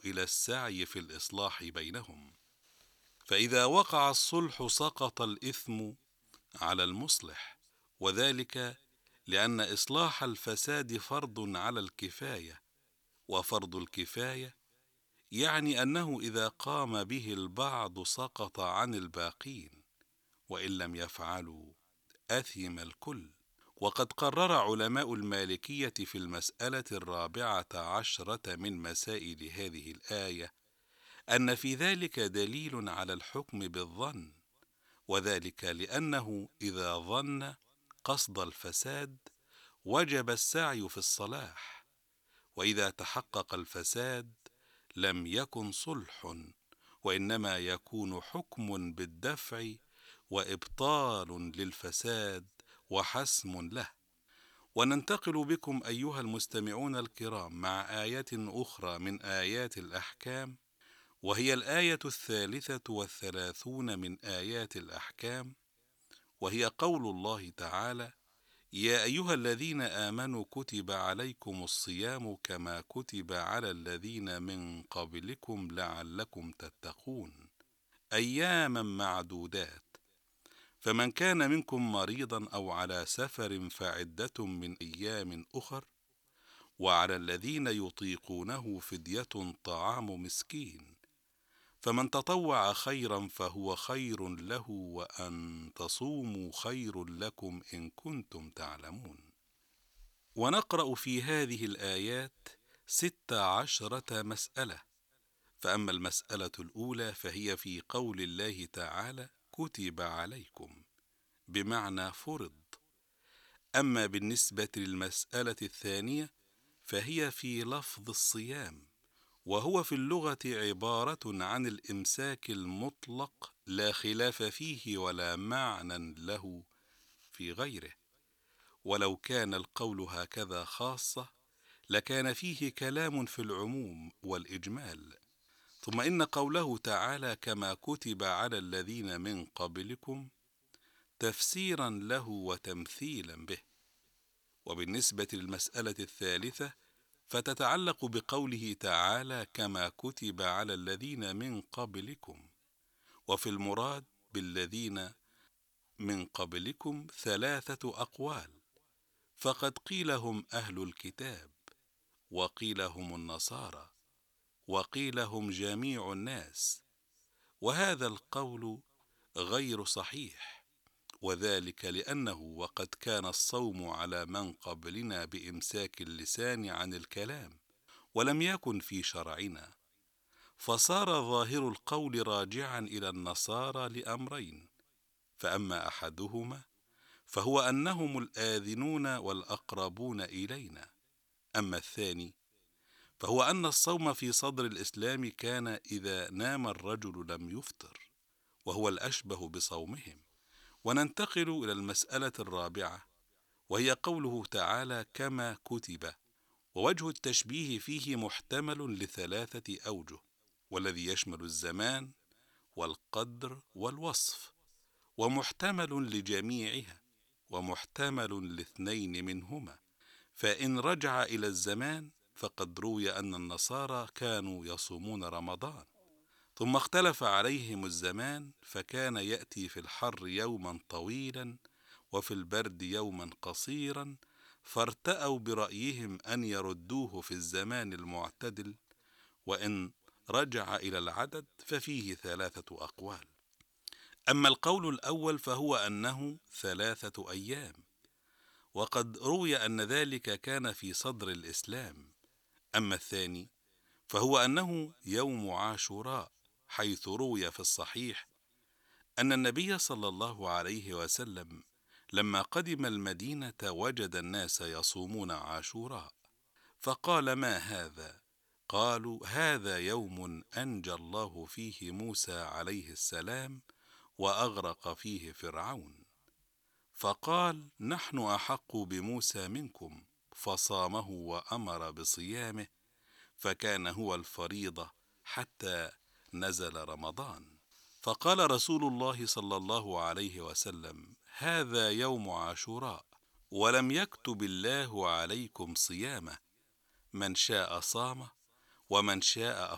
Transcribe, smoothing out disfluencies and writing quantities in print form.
إلى السعي في الإصلاح بينهم، فإذا وقع الصلح سقط الإثم على المصلح، وذلك لأن إصلاح الفساد فرض على الكفاية، وفرض الكفاية يعني أنه إذا قام به البعض سقط عن الباقين، وإن لم يفعلوا أثم الكل. وقد قرر علماء المالكية في المسألة 14 من مسائل هذه الآية أن في ذلك دليل على الحكم بالظن، وذلك لأنه إذا ظن قصد الفساد وجب السعي في الصلاح، وإذا تحقق الفساد لم يكن صلح، وإنما يكون حكم بالدفع وإبطال للفساد وحسم له. وننتقل بكم أيها المستمعون الكرام مع آية أخرى من آيات الأحكام، وهي الآية 33 من آيات الأحكام، وهي قول الله تعالى: يا أيها الذين آمنوا كتب عليكم الصيام كما كتب على الذين من قبلكم لعلكم تتقون أياما معدودات، فمن كان منكم مريضا أو على سفر فعدة من أيام أخر، وعلى الذين يطيقونه فدية طعام مسكين، فمن تطوع خيرا فهو خير له، وأن تصوموا خير لكم إن كنتم تعلمون. ونقرأ في هذه الآيات 16 مسألة، فأما المسألة الأولى فهي في قول الله تعالى: كتب عليكم، بمعنى فرض. أما بالنسبة للمسألة الثانية فهي في لفظ الصيام، وهو في اللغة عبارة عن الإمساك المطلق لا خلاف فيه ولا معنى له في غيره، ولو كان القول هكذا خاصة لكان فيه كلام في العموم والإجمال. ثم إن قوله تعالى كما كتب على الذين من قبلكم تفسيرا له وتمثيلا به. وبالنسبة للمسألة الثالثة فتتعلق بقوله تعالى كما كتب على الذين من قبلكم، وفي المراد بالذين من قبلكم 3 أقوال، فقد قيل هم أهل الكتاب، وقيل هم النصارى، وقيل هم جميع الناس، وهذا القول غير صحيح، وذلك لأنه وقد كان الصوم على من قبلنا بإمساك اللسان عن الكلام، ولم يكن في شرعنا، فصار ظاهر القول راجعا إلى النصارى لأمرين: فأما أحدهما فهو أنهم الآذنون والأقربون إلينا، أما الثاني فهو أن الصوم في صدر الإسلام كان إذا نام الرجل لم يفطر، وهو الأشبه بصومهم. وننتقل إلى المسألة الرابعة، وهي قوله تعالى كما كتب، ووجه التشبيه فيه محتمل ل3 أوجه، والذي يشمل الزمان والقدر والوصف، ومحتمل لجميعها، ومحتمل ل2 منهما. فإن رجع إلى الزمان فقد روي أن النصارى كانوا يصومون رمضان، ثم اختلف عليهم الزمان، فكان يأتي في الحر يوما طويلا وفي البرد يوما قصيرا، فارتأوا برأيهم أن يردوه في الزمان المعتدل، وإن رجع إلى العدد ففيه 3 أقوال. أما القول الأول فهو أنه 3 أيام، وقد روي أن ذلك كان في صدر الإسلام. أما الثاني فهو أنه يوم عاشوراء، حيث روي في الصحيح أن النبي صلى الله عليه وسلم لما قدم المدينة وجد الناس يصومون عاشوراء، فقال: ما هذا؟ قالوا: هذا يوم أنجى الله فيه موسى عليه السلام وأغرق فيه فرعون. فقال: نحن أحق بموسى منكم، فصامه وأمر بصيامه، فكان هو الفريضة حتى نزل رمضان. فقال رسول الله صلى الله عليه وسلم: هذا يوم عاشوراء، ولم يكتب الله عليكم صيامه، من شاء صامه ومن شاء